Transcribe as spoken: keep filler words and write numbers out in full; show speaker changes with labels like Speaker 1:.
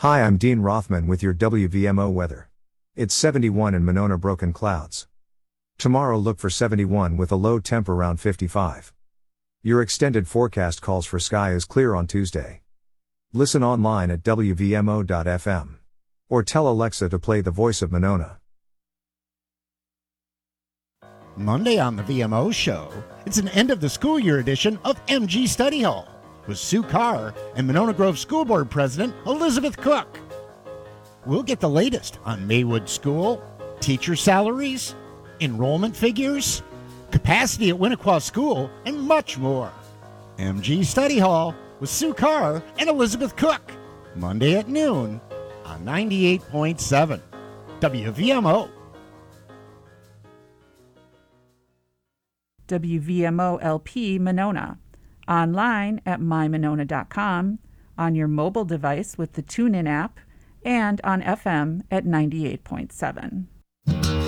Speaker 1: Hi, I'm Dean Rothman with your W V M O weather. It's seventy-one in Monona, broken clouds. Tomorrow look for seventy-one with a low temp around fifty-five. Your extended forecast calls for sky is clear on Tuesday. Listen online at W V M O dot F M. Or tell Alexa to play The Voice of Monona.
Speaker 2: Monday on the V M O show, it's an end of the school year edition of M G Study Hall with Sue Carr and Monona Grove School Board President Elizabeth Cook. We'll get the latest on Maywood School, teacher salaries, enrollment figures, capacity at Winnequa School, and much more. M G Study Hall with Sue Carr and Elizabeth Cook, Monday at noon on ninety-eight point seven W V M O.
Speaker 3: W V M O L P Monona, online at my monona dot com, on your mobile device with the TuneIn app, and on F M at ninety-eight point seven.